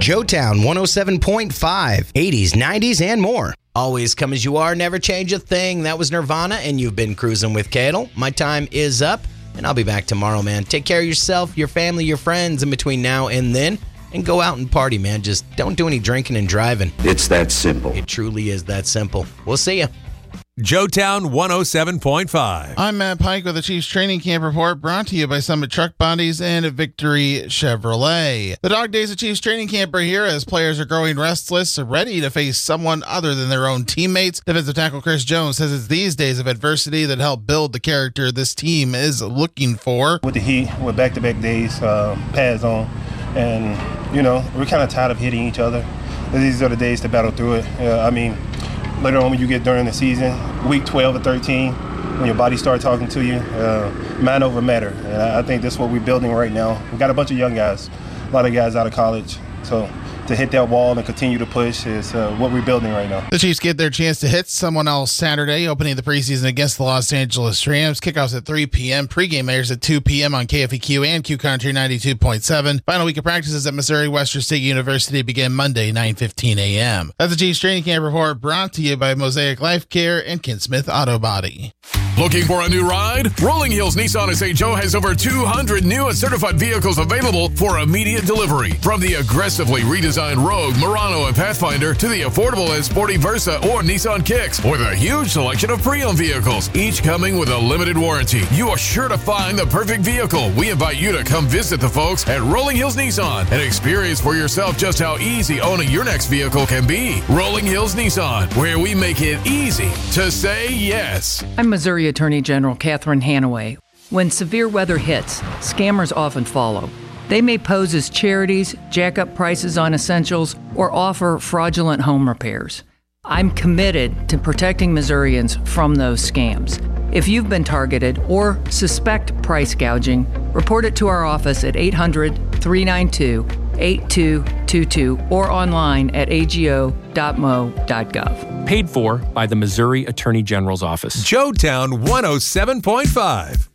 Joetown 107.5, 80s, 90s, and more. Always come as you are, never change a thing. That was Nirvana, and you've been cruising with Cadel. My time is up, and I'll be back tomorrow, man. Take care of yourself, your family, your friends in between now and then, and go out and party, man. Just don't do any drinking and driving. It's that simple. It truly is that simple. We'll see you. Joetown 107.5. I'm Matt Pike with the Chiefs Training Camp Report, brought to you by Summit Truck Bodies and Victory Chevrolet. The dog days of Chiefs Training Camp are here as players are growing restless, ready to face someone other than their own teammates. Defensive tackle Chris Jones says it's these days of adversity that help build the character this team is looking for. With the heat, with back-to-back days, pads on, and, we're kind of tired of hitting each other. These are the days to battle through it. Later on when you get during the season, week 12 or 13, when your body starts talking to you, mind over matter. And I think that's what we're building right now. We've got a bunch of young guys, a lot of guys out of college. So to hit that wall and continue to push is what we're building right now. The Chiefs get their chance to hit someone else Saturday, opening the preseason against the Los Angeles Rams. Kickoffs at 3 p.m. Pregame airs at 2 p.m. on KFEQ and Q Country 92.7. Final week of practices at Missouri Western State University begin Monday, 9:15 a.m. That's the Chiefs Training Camp Report, brought to you by Mosaic Life Care and Kinsmith Auto Body. Looking for a new ride? Rolling Hills Nissan of St. Joe has over 200 new and certified vehicles available for immediate delivery. From the aggressively redesigned Rogue, Murano, and Pathfinder to the affordable and sporty Versa or Nissan Kicks, with a huge selection of pre-owned vehicles, each coming with a limited warranty. You are sure to find the perfect vehicle. We invite you to come visit the folks at Rolling Hills Nissan and experience for yourself just how easy owning your next vehicle can be. Rolling Hills Nissan, where we make it easy to say yes. I'm Missouri Attorney General Catherine Hanaway. When severe weather hits, scammers often follow. They may pose as charities, jack up prices on essentials, or offer fraudulent home repairs. I'm committed to protecting Missourians from those scams. If you've been targeted or suspect price gouging, report it to our office at 800-392-8222 or online at ago.mo.gov. Paid for by the Missouri Attorney General's Office. Joetown 107.5.